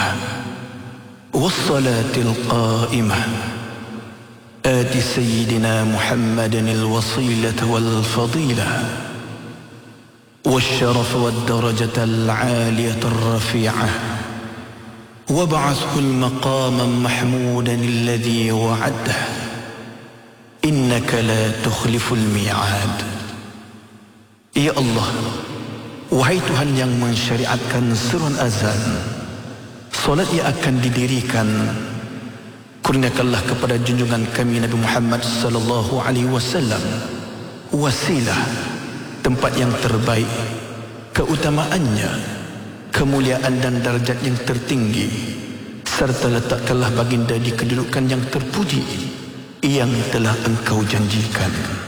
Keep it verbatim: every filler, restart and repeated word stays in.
الدائمة والصلاة القائمة آت سيدنا محمد الوصيلة والفضيلة والشرف والدرجة العالية الرفيعة وابعثه المقام محمودا الذي وعده إنك لا تخلف الميعاد. Ya Allah, wahai Tuhan yang mensyariatkan seruan azan, solat yang akan didirikan, kurniakanlah kepada junjungan kami Nabi Muhammad sallallahu alaihi wasallam wasilah, tempat yang terbaik, keutamaannya, kemuliaan dan darjat yang tertinggi, serta letakkanlah baginda di kedudukan yang terpuji yang telah engkau janjikan.